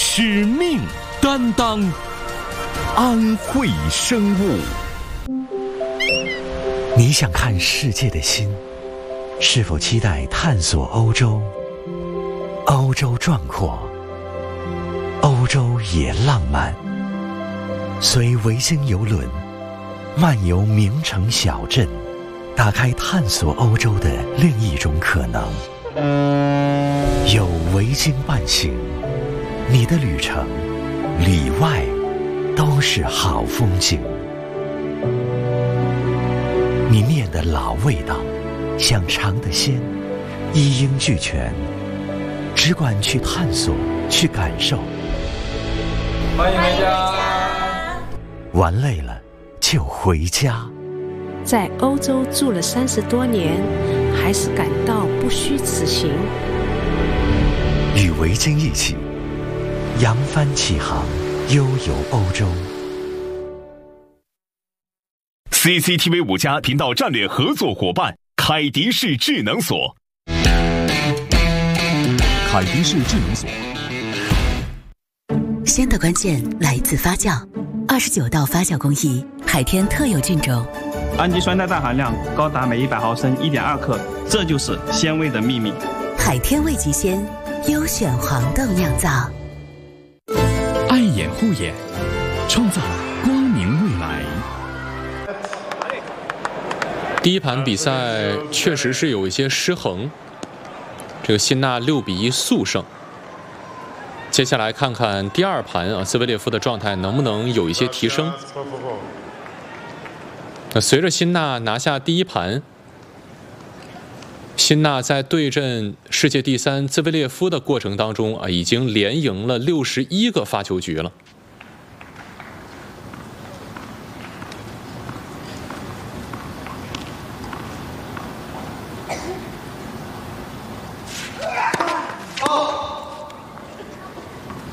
使命担当，安慧生物。 你想看世界的心，是否期待探索欧洲？欧洲壮阔，欧洲也浪漫。随维京邮轮漫游名城小镇，打开探索欧洲的另一种可能。有维京伴行，你的旅程里外都是好风景。你念的老味道，想尝的鲜，一应俱全，只管去探索，去感受。 欢迎回家。 玩累了就回家。 在欧洲住了30多年，还是感到不虚此行。 与维京一起扬帆起航，悠游欧洲。 CCTV 5家频道战略合作伙伴凯迪士智能锁。 凯迪士智能锁。 鲜的关键来自发酵，29道发酵工艺，海天特有菌种， 氨基酸代氮含量高达每100毫升1.2克，这就是鲜味的秘密。 海天味极鲜，优选黄豆酿造。 爱眼护眼，创造光明未来。 第一盘比赛确实是有一些失衡，这个辛纳6比1速胜。接下来看看第二盘啊，兹维列夫的状态能不能有一些提升？那随着辛纳拿下第一盘，辛纳在对阵世界第3兹维列夫的过程当中啊，已经连赢了61个发球局了。